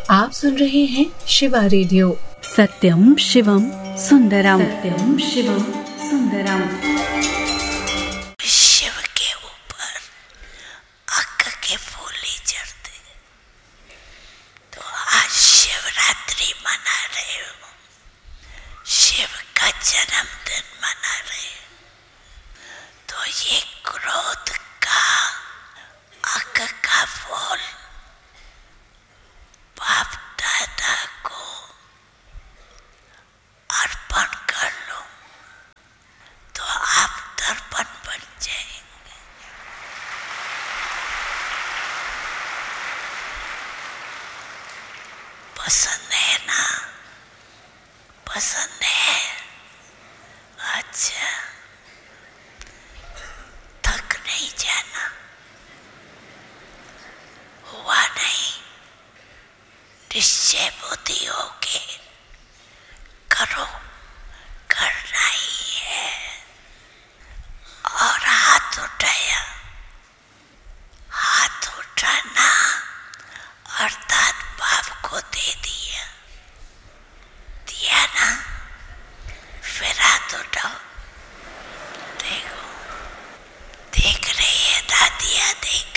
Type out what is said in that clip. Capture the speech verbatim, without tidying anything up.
आप सुन रहे हैं शिवा रेडियो। सत्यम शिवम सुंदरम, सत्यम शिवम सुंदरम। शिव के ऊपर अक्क के फूल ही चढ़ते, तो आज शिवरात्रि मना रहे हो, शिव का जन्मदिन मना रहे हो, तो ये क्रोध का अक्क का फूल बाप दादा को अर्पण कर लो, तो आप दर्पण बन जाएंगे। पसंद है ना? पसंद है? अच्छा, थक नहीं जाना, हुआ नहीं, निश्चय बुद्धि होके करो, करना ही है। और हाथ उठाया, हाथ उठाना अर्थात बाप को दे दिया, दिया ना? फिर हाथ उठाओ, देखो, देख रही है दादिया, देख